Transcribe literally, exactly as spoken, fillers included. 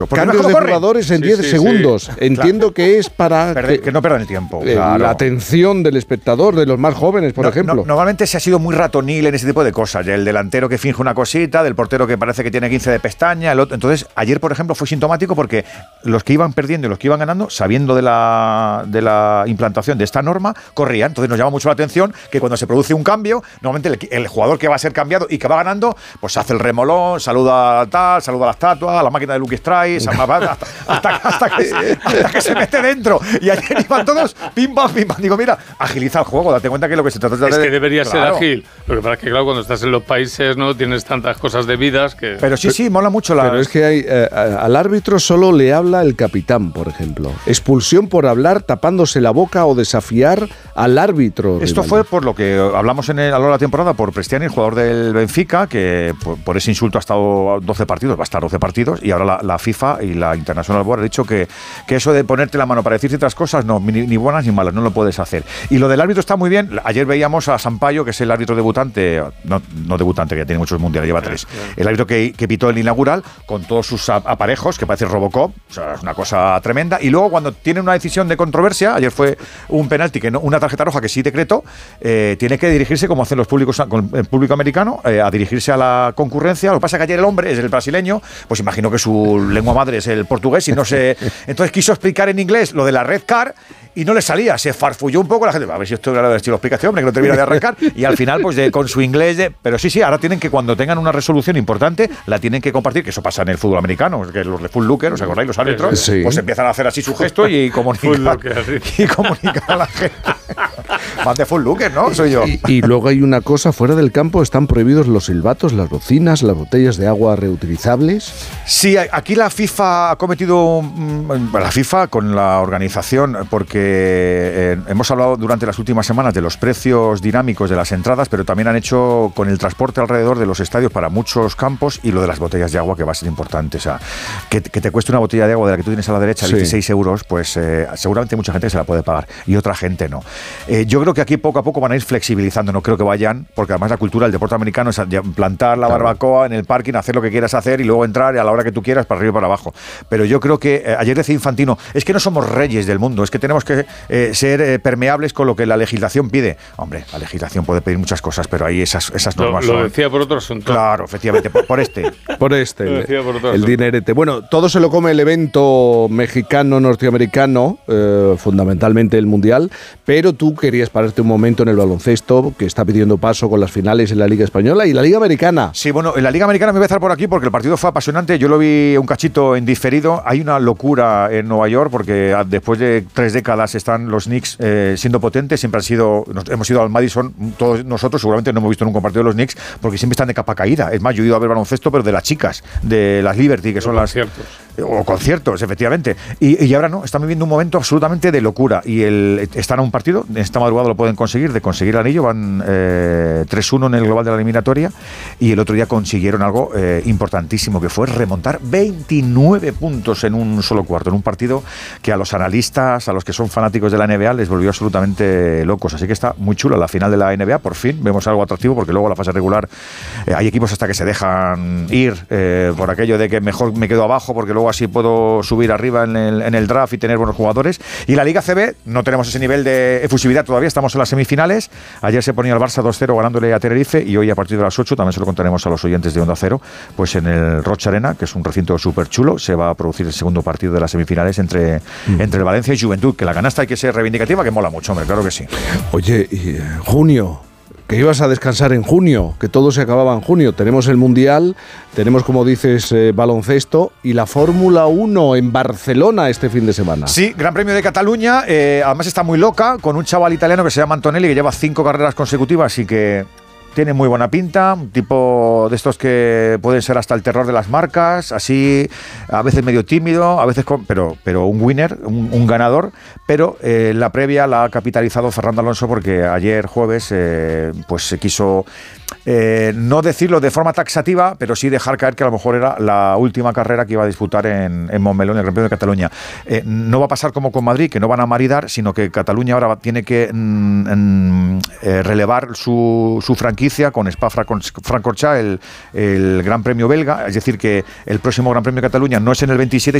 Cambios de jugadores en diez sí, sí, segundos. Sí. Entiendo claro. que es para Perder, que, que no pierdan el tiempo. Eh, claro. La atención del espectador, de los más jóvenes, por no, ejemplo. No, normalmente se ha sido muy ratonil en ese tipo de cosas. El delantero que finge una cosita, del portero que parece que tiene quince de pestaña, el otro. Entonces, ayer, por ejemplo, fue sintomático porque los que iban perdiendo y los que iban ganando, sabiendo de la, de la implantación de esta norma, corrían. Entonces nos llama mucho la atención que cuando se produce un cambio, normalmente el, el jugador que va a ser cambiado y que va ganando, pues hace el remolón, saluda a tal, saluda a la estatua, a la máquina de Lucky Strike, hasta, hasta, hasta, que, hasta que se mete dentro. Y ayer iban todos pim pam, pim pam. Digo, mira, agiliza el juego, date cuenta que lo que se trata es de... que debería claro. ser ágil. Lo que pasa es que, claro, cuando estás en los países no tienes tantas cosas debidas que... Pero sí, sí, mola mucho la... Pero es que hay, eh, al árbitro solo le habla el capitán, por ejemplo. Expulsión por hablar tapándose la boca o desafiar al árbitro. Esto fue por lo que hablamos en el, a lo largo de la temporada por Prestiani, el jugador del Benfica, que por, por ese insulto ha estado doce partidos, va a estar doce partidos, y ahora la, la FIFA y la International Board ha dicho que, que eso de ponerte la mano para decir ciertas cosas, no, ni, ni buenas ni malas, no lo puedes hacer. Y lo del árbitro está muy bien. Ayer veíamos a Sampaio, que es el árbitro debutante, no, no debutante, que ya tiene muchos mundiales, lleva tres, el árbitro que, que pitó el inaugural, con todos sus aparejos, que parece Robocop, o sea, es una cosa tremenda. Y luego cuando tiene una decisión de controversia, ayer fue un penalti, que no, una tarjeta roja que sí decretó, eh, tiene que dirigirse, como hacen los públicos, con el público americano, eh, a dirigirse a la concurrencia. Lo que pasa es que ayer el hombre es el brasileño, pues imagino que su lengua madre es el portugués y no sé. Entonces quiso explicar en inglés lo de la red card y no le salía, se farfulló un poco la gente, a ver si esto era lo explica este hombre que no termina de arrancar, y al final pues de, con su inglés de, pero sí, sí, ahora tienen que cuando tengan una resolución importante la tienen que compartir, que eso pasa en el fútbol americano, que los de full looker, ¿os acordáis? Los árbitros, sí. Pues empiezan a hacer así su gesto y comunicar, y comunicar a la gente. Más de full looker, ¿no? Soy yo. Y, y luego hay una cosa, fuera del campo están prohibidos los silbatos, las bocinas, las botellas de agua reutilizables. Sí, aquí la FIFA ha cometido, la FIFA con la organización, porque Eh, hemos hablado durante las últimas semanas de los precios dinámicos de las entradas, pero también han hecho con el transporte alrededor de los estadios para muchos campos y lo de las botellas de agua, que va a ser importante. O sea, que, que te cueste una botella de agua de la que tú tienes a la derecha, sí, dieciséis euros, pues eh, seguramente mucha gente se la puede pagar y otra gente no. Eh, yo creo que aquí poco a poco van a ir flexibilizando, no creo que vayan, porque además la cultura del deporte americano es plantar la claro. barbacoa en el parking, hacer lo que quieras hacer y luego entrar a la hora que tú quieras, para arriba y para abajo. Pero yo creo que, eh, ayer decía Infantino, es que no somos reyes del mundo, es que tenemos que Eh, ser eh, permeables con lo que la legislación pide. Hombre, la legislación puede pedir muchas cosas, pero ahí esas, esas normas lo, lo son... decía por otro asunto. Claro, efectivamente, por, por este. Por este, lo decía por otro el, el dinerete. Bueno, todo se lo come el evento mexicano-norteamericano, eh, fundamentalmente el Mundial, pero tú querías pararte un momento en el baloncesto, que está pidiendo paso con las finales en la Liga Española y la Liga Americana. Sí, bueno, en la Liga Americana me voy a estar por aquí porque el partido fue apasionante. Yo lo vi un cachito en diferido. Hay una locura en Nueva York porque después de tres décadas están los Knicks eh, siendo potentes, siempre han sido, nos, hemos ido al Madison, todos nosotros seguramente no hemos visto nunca un partido de los Knicks porque siempre están de capa caída. Es más, yo he ido a ver baloncesto, pero de las chicas, de las Liberty, que son las... Conciertos. O conciertos, efectivamente. Y, y ahora no, están viviendo un momento absolutamente de locura. Y el, están a un partido, esta madrugada lo pueden conseguir, de conseguir el anillo, van eh, tres uno en el global de la eliminatoria, y el otro día consiguieron algo eh, importantísimo, que fue remontar veintinueve puntos en un solo cuarto, en un partido que a los analistas, a los que son fanáticos de la N B A, les volvió absolutamente locos. Así que está muy chula la final de la N B A, por fin vemos algo atractivo, porque luego la fase regular eh, hay equipos hasta que se dejan ir eh, por aquello de que mejor me quedo abajo porque luego así puedo subir arriba en el, en el draft y tener buenos jugadores. Y la Liga C B no tenemos ese nivel de efusividad todavía, estamos en las semifinales. Ayer se ponía el Barça dos cero ganándole a Tenerife, y hoy a partir de las ocho, también se lo contaremos a los oyentes de Onda Cero, pues en el Rocha Arena, que es un recinto súper chulo, se va a producir el segundo partido de las semifinales entre, mm. entre el Valencia y Juventud, que la canasta hay que ser reivindicativa, que mola mucho, hombre, claro que sí. Oye, y, eh, junio, que ibas a descansar en junio, que todo se acababa en junio. Tenemos el Mundial, tenemos, como dices, eh, baloncesto y la Fórmula uno en Barcelona este fin de semana. Sí, Gran Premio de Cataluña, eh, además está muy loca, con un chaval italiano que se llama Antonelli, que lleva cinco carreras consecutivas y que tiene muy buena pinta, un tipo de estos que pueden ser hasta el terror de las marcas, así a veces medio tímido, a veces con, pero, pero un winner, un, un ganador, pero eh, la previa la ha capitalizado Fernando Alonso porque ayer jueves eh, pues se quiso eh, no decirlo de forma taxativa, pero sí dejar caer que a lo mejor era la última carrera que iba a disputar en, en Montmeló, en el Gran Premio de Cataluña. Eh, no va a pasar como con Madrid, que no van a maridar, sino que Cataluña ahora tiene que mm, mm, eh, relevar su, su franquicia franquicia con Spa-Francorchamps, el, el Gran Premio belga. Es decir, que el próximo Gran Premio de Cataluña no es en el veintisiete,